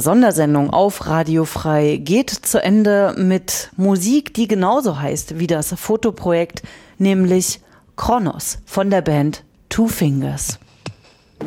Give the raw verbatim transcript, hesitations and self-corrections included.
Sondersendung auf Radio Frei geht zu Ende mit Musik, die genauso heißt wie das Fotoprojekt, nämlich Kronos von der Band Two Fingers.